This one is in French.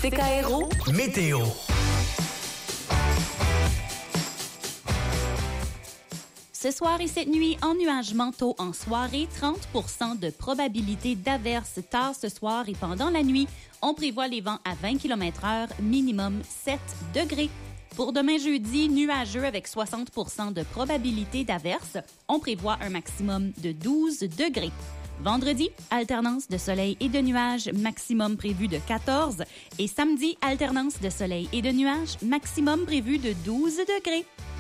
CKRO Météo. Ce soir et cette nuit, ennuagement tôt en soirée, 30% de probabilité d'averse tard ce soir et pendant la nuit. On prévoit les vents à 20 km/h, minimum 7 degrés. Pour demain jeudi, nuageux avec 60% de probabilité d'averse. On prévoit un maximum de 12 degrés. Vendredi, alternance de soleil et de nuages, maximum prévu de 14. Et samedi, alternance de soleil et de nuages, maximum prévu de 12 degrés.